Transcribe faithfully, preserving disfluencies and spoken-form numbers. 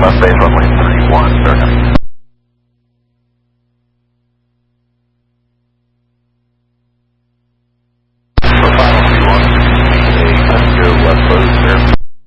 uh, base runway three one, American. For final three one, a passenger left close,